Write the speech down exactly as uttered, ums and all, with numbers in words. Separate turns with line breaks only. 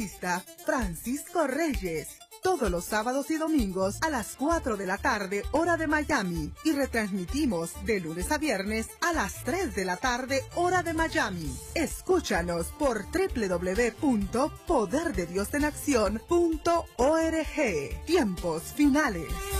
evangelista Francisco Reyes. Todos los sábados y domingos a las cuatro de la tarde, hora de Miami. Y retransmitimos de lunes a viernes a las tres de la tarde, hora de Miami. Escúchanos por doble u doble u doble u punto poder de dios en acción punto org. Tiempos finales.